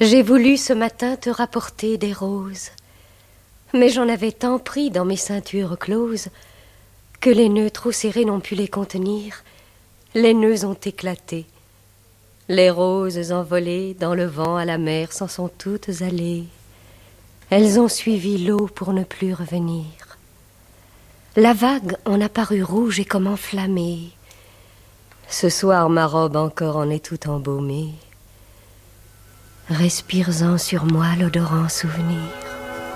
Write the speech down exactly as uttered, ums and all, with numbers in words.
J'ai voulu ce matin te rapporter des roses, mais j'en avais tant pris dans mes ceintures closes que les nœuds trop serrés n'ont pu les contenir. Les nœuds ont éclaté. Les roses envolées dans le vent à la mer s'en sont toutes allées. Elles ont suivi l'eau pour ne plus revenir. La vague en a paru rouge et comme enflammée. Ce soir ma robe encore en est tout embaumée. Respire-en sur moi l'odorant souvenir.